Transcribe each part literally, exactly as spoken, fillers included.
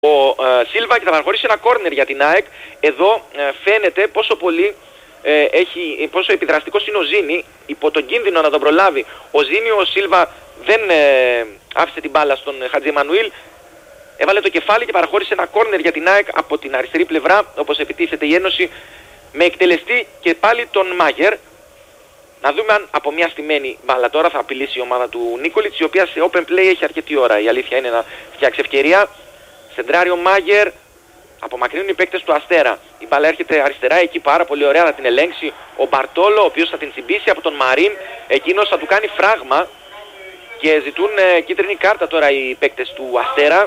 ο ε, Σίλβα και θα παραχωρήσει ένα κόρνερ για την ΑΕΚ. Εδώ ε, φαίνεται πόσο πολύ ε, έχει, πόσο επιδραστικός είναι ο Ζήνη, υπό τον κίνδυνο να τον προλάβει. Ο Ζήνη, ο Σίλβα δεν ε, άφησε την μπάλα στον Χατζη Εμμανουήλ. Έβαλε το κεφάλι και παραχώρησε ένα κόρνερ για την ΑΕΚ από την αριστερή πλευρά, όπως επιτίθεται η Ένωση, με εκτελεστή και πάλι τον Μάγερ. Να δούμε αν από μια στημένη μπάλα τώρα θα απειλήσει η ομάδα του Νίκολιτς, η οποία σε open play έχει αρκετή ώρα. Η αλήθεια είναι να φτιάξει ευκαιρία. Σεντράρει ο Μάγερ, απομακρύνουν οι παίκτες του Αστέρα. Η μπάλα έρχεται αριστερά, εκεί πάρα πολύ ωραία να την ελέγξει ο Μπαρτόλο, ο οποίος θα την τσιμπήσει από τον Μαρίν. Εκείνος θα του κάνει φράγμα και ζητούν ε, κίτρινη κάρτα τώρα οι παίκτες του Αστέρα.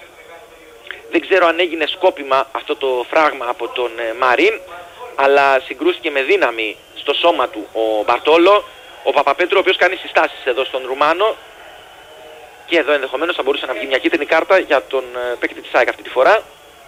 Δεν ξέρω αν έγινε σκόπιμα αυτό το φράγμα από τον ε, Μαρίν, αλλά συγκρούστηκε με δύναμη στο σώμα του ο Μπαρτόλο. Ο Παπαπέτρου, ο οποίος κάνει συστάσεις εδώ στον Ρουμάνο, και εδώ ενδεχομένως θα μπορούσε να βγει μια κίτρινη κάρτα για τον ε, παίκτη της ΑΕΚ αυτή τη φορά.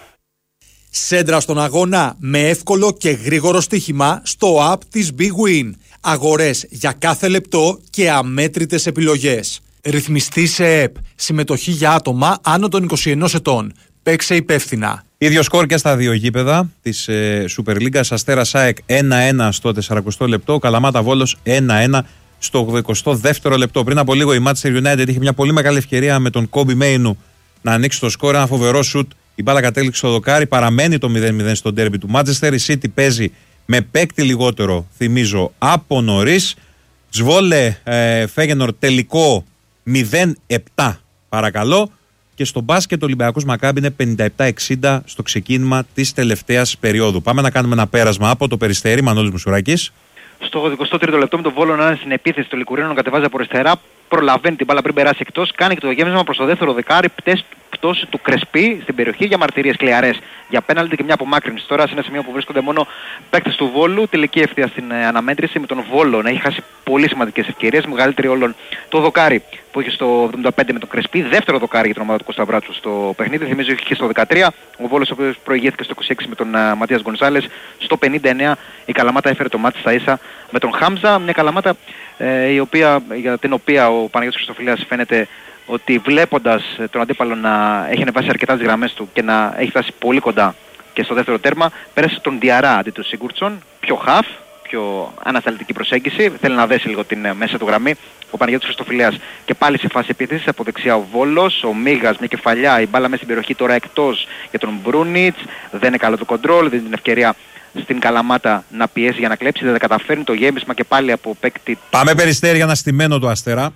Σέντρα στον αγώνα με εύκολο και γρήγορο στοίχημα στο app της Big Win. Αγορές για κάθε λεπτό και αμέτρητες επιλογές. Ρυθμιστή σε ΕΠ. Συμμετοχή για άτομα άνω των είκοσι ενός ετών. Παίξε υπεύθυνα. Ίδιο σκορ και στα δύο γήπεδα της ε, Super League. Αστέρας ΑΕΚ ένα ένα στο σαρανταοστό λεπτό. Καλαμάτα Βόλος ένα ένα στο ογδοηκοστό δεύτερο λεπτό. Πριν από λίγο η Manchester United είχε μια πολύ μεγάλη ευκαιρία με τον Κόμπι Μέινου να ανοίξει το σκορ. Ένα φοβερό σουτ. Η μπάλα κατέληξε στο δοκάρι. Παραμένει το μηδέν μηδέν στο ντέρμπι του Manchester. Η City παίζει με παίκτη λιγότερο, θυμίζω, από νωρίς. Σβόλε ε, Φέγενορ τελικό μηδέν επτά, παρακαλώ. Και στο μπάσκετ ο Ολυμπιακός Μακάμπι είναι πενήντα επτά εξήντα στο ξεκίνημα της τελευταίας περίοδου. Πάμε να κάνουμε ένα πέρασμα από το Περιστέρι. Μανώλης Μουσουράκης. Στο ογδοηκοστό τρίτο λεπτό με τον Βόλο να είναι στην επίθεση, το Λικουρίνο να κατεβάζει από αριστερά. Προλαβαίνει την μπάλα πριν περάσει εκτός. Κάνει και το γέμισμα προς το δεύτερο δεκάρι. Πτώση του Κρεσπή στην περιοχή για μαρτυρίες κλιαρές. Για πέναλτι και μια απομάκρυνση. Τώρα σε ένα σημείο που βρίσκονται μόνο παίκτες του Βόλου. Τελική ευθεία στην ε, αναμέτρηση με τον Βόλο να έχει χάσει πολύ σημαντικές ευκαιρίες. Μεγαλύτερη όλων το δοκάρι που είχε στο εβδομήντα πέντε με τον Κρεσπή. Δεύτερο δοκάρι για την ομάδα του Κωνσταντράτου στο παιχνίδι. Θυμίζω είχε και στο δεκατρία. Ο Βόλος ο οποίος προηγήθηκε στο είκοσι έξι με τον uh, Ματίας Γκονσάλες. Στο πενήντα εννέα η Καλαμάτα έφερε το μάτι στα ίσα με τον Χάμζα. Μια Καλαμάτα ε, η οποία, για την οποία ο Παναγιώτης Χριστοφυλιάς φαίνεται ότι βλέποντας τον αντίπαλο να έχει ανεβάσει αρκετά τις γραμμές του και να έχει φτάσει πολύ κοντά και στο δεύτερο τέρμα, πέρασε τον Διαρά αντί του Σίγκουρτσον, πιο χαφ, πιο ανασταλτική προσέγγιση, θέλει να δέσει λίγο την μέσα του γραμμή. Ο Παναγιώτης Χριστοφυλιάς και πάλι σε φάση επίθεσης, από δεξιά ο Βόλος, ο Μίγας, μια κεφαλιά, η μπάλα μέσα στην περιοχή τώρα εκτός για τον Μπρούνιτς, δεν είναι καλό το κοντρόλ, δεν είναι την ευκαιρία στην Καλαμάτα να πιέσει για να κλέψει, δεν καταφέρνει το γέμισμα και πάλι από παίκτη. Πάμε Περιστέρι για ένα στημένο του Αστέρα.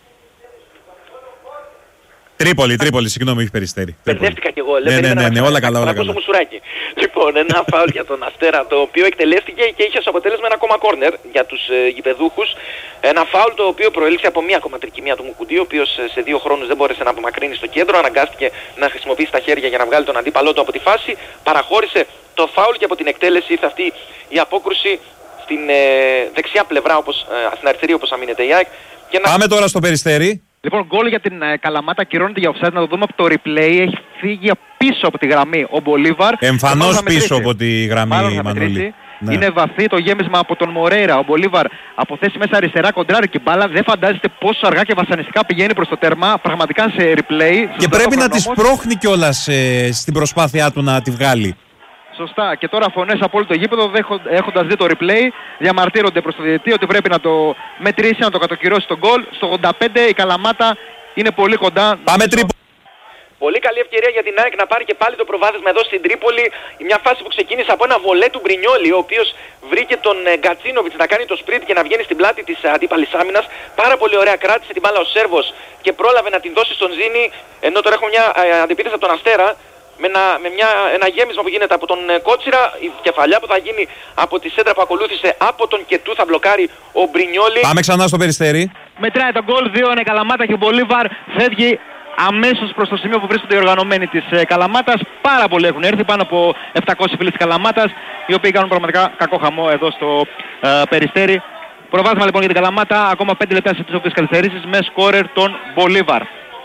Τρίπολη, Τρίπολη, συγγνώμη, όχι Περιστέρι. Μπερδεύτηκα κι εγώ. Ναι, ναι, ναι, ναι, όλα καλά, όλα καλά. Λοιπόν, ένα φάουλ για τον Αστέρα, το οποίο εκτελέστηκε και είχε ως αποτέλεσμα ένα ακόμα κόρνερ για τους ε, γηπεδούχους. Ένα φάουλ το οποίο προήλθε από μία ακόμα τρικυμία του Μουκουντή, ο οποίος σε δύο χρόνους δεν μπόρεσε να απομακρύνει στο κέντρο, αναγκάστηκε να χρησιμοποιήσει τα χέρια για να βγάλει τον αντίπαλό του από τη φάση. Παραχώρησε το φάουλ και από την εκτέλεση ήρθε αυτή η απόκρουση στην ε, δεξιά πλευρά, όπως, ε, στην αριστερή όπως αμήνεται η ΑΕΚ. Να... Πάμε τώρα στο Περιστέρι. Λοιπόν, γκολ για την ε, Καλαμάτα, κυρώνεται για offside, να το δούμε από το replay. Έχει φύγει πίσω από τη γραμμή ο Μπολίβαρ. Εμφανώς πίσω από τη γραμμή, Μανώλη. Ναι. Είναι βαθύ το γέμισμα από τον Μορέιρα. Ο Μπολίβαρ από θέση μέσα αριστερά κοντράρει και μπάλα. Δεν φαντάζεστε πόσο αργά και βασανιστικά πηγαίνει προς το τέρμα. Πραγματικά σε replay. Και πρέπει να τη σπρώχνει κιόλας ε, στην προσπάθειά του να τη βγάλει. Σωστά. Και τώρα φωνές από όλο το γήπεδο, έχοντας δει το replay, διαμαρτύρονται προς το διαιτητή ότι πρέπει να το μετρήσει, να το κατοκυρώσει τον γκολ. Στο ογδόντα πέντε η Καλαμάτα είναι πολύ κοντά. Πάμε Τρίπολη. Πολύ καλή ευκαιρία για την ΑΕΚ να πάρει και πάλι το προβάδισμα εδώ στην Τρίπολη. Μια φάση που ξεκίνησε από ένα βολέ του Μπρινιόλι, ο οποίος βρήκε τον Γκατσίνοβιτς να κάνει το σπριτ και να βγαίνει στην πλάτη της αντίπαλης άμυνας. Πάρα πολύ ωραία, κράτησε την μπάλα ο Σέρβος και πρόλαβε να την δώσει στον Ζήνη. Ενώ τώρα έχουμε μια αντιπίθεση από τον Αστέρα. Με, ένα, με μια, ένα γέμισμα που γίνεται από τον Κότσιρα, η κεφαλιά που θα γίνει από τη σέντρα που ακολούθησε από τον Κετού, θα μπλοκάρει ο Μπρινιόλι. Πάμε ξανά στο Περιστέρι. Μετράει τον γκολ, δύο είναι Καλαμάτα και ο Μπολίβαρ φεύγει αμέσως προς το σημείο που βρίσκονται οι οργανωμένοι της ε, Καλαμάτας. Πάρα πολλοί έχουν έρθει, πάνω από επτακόσιοι φίλοι της Καλαμάτας, οι οποίοι κάνουν πραγματικά κακό χαμό εδώ στο ε, Περιστέρι. Προβάδισμα λοιπόν για την Καλαμάτα, ακόμα πέντε λεπτά σε τις όποιες καθυστερήσεις με σκόρερ τον Μπολίβαρ.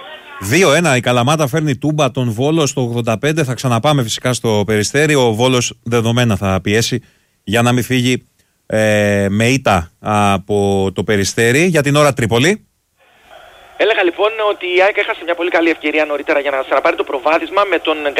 δύο ένα η Καλαμάτα φέρνει τούμπα τον Βόλο στο ογδόντα πέντε. Θα ξαναπάμε φυσικά στο Περιστέρι. Ο Βόλος δεδομένα θα πιέσει για να μην φύγει ε, με ήττα από το Περιστέρι. Για την ώρα Τρίπολη. Έλεγα λοιπόν ότι η ΑΕΚ έχασε μια πολύ καλή ευκαιρία νωρίτερα για να ξαναπάρει το προβάδισμα με τον